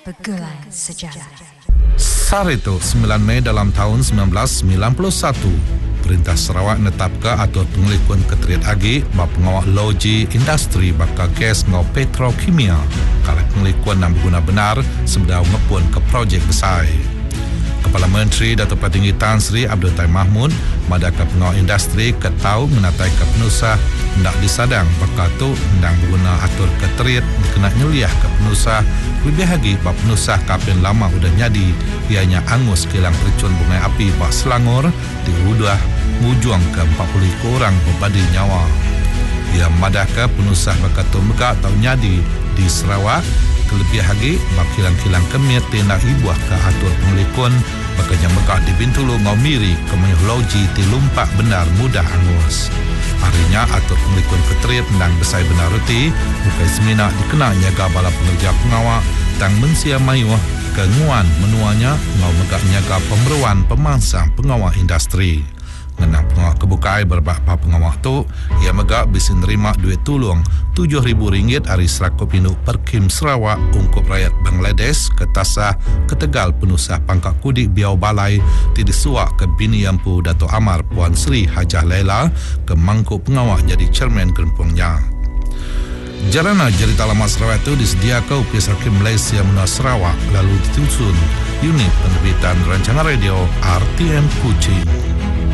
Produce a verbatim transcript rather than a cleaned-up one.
Pergaulan Sejarah. Sarito sembilan Mei dalam tahun sembilan belas sembilan puluh satu, Perintah Sarawak netapkan atur pengelikuan keteriat agi bak pengawal loji industri bakal gas ngau petrokimia kalau pengelikuan yang berguna benar sebelum ngepun ke projek besar. Kepala Menteri Datuk Patinggi Tan Sri Abdul Taim Mahmud madaka pengawal industri ketau menatai ke penusah hendak disadang bakal tu hendak berguna atur keteriat kena nyeliah ke penusah lebih lagi bak penusah kapin lama udah nyadi ianya angus kilang percun bunga api bak Selangor di udah mujuang ke empat puluh orang berbadi nyawa. Ia madaka penusah bakal tu megak tau nyadi di Sarawak kelebih lagi bak kilang-kilang kemit tindak ibuah ke atur pengelikun bakal yang megak di Bintulu ngau miri ke loji ti lumpak benar mudah angus. Harinya atur pengelikun keteriat dan besar benar reti bukai semina dikenal nyaga bala pengerja pengawak tang mensia mayuah ke nguan menuanya ngau megak nyaga pemberuan pemangsang pengawak industri. Ngenang pengawak kebukai berbapa pengawak tu, ia megak bisa nerima duit tulung tujuh ribu ringgit hari serakop induk Perkim Sarawak ungkup rakyat Bangladesh ke Tasah ke Tegal penusah pangkat kudik Biau Balai ti disuak ke bini Yampu Dato' Amar Puan Sri Hajah Laila ke mangkuk pengawak jadi chairman gerempungnya. Jarana cerita lama Sarawak itu disediakan Upis Hakim Malaysia Menua Sarawak lalu ditusun unit penerbitan rancangan radio R T M Kuching.